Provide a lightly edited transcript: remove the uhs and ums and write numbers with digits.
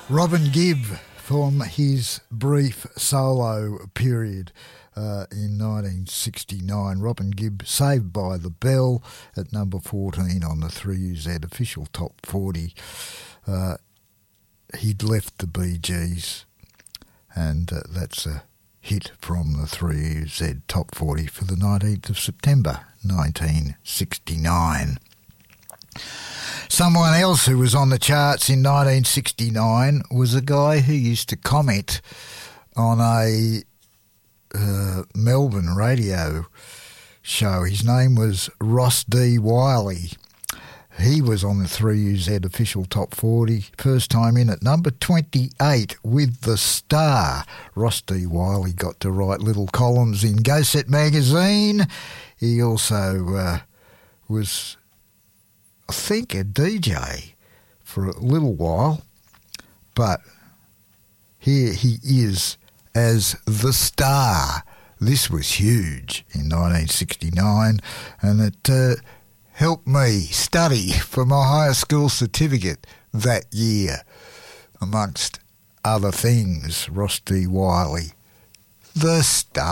Robin Gibb from his brief solo period in 1969. Robin Gibb, Saved by the Bell, at number 14 on the 3UZ official top 40. He'd left the Bee Gees, and that's a hit from the 3UZ top 40 for the 19th of September 1969. Someone else who was on the charts in 1969 was a guy who used to comment on a Melbourne radio show. His name was Ross D. Wiley. He was on the 3UZ official top 40, first time in at number 28 with The Star. Ross D. Wiley got to write little columns in Go Set magazine. He also was, I think, a DJ for a little while, but here he is as The Star. This was huge in 1969, and it helped me study for my higher school certificate that year, amongst other things. Ross D. Wiley, The Star.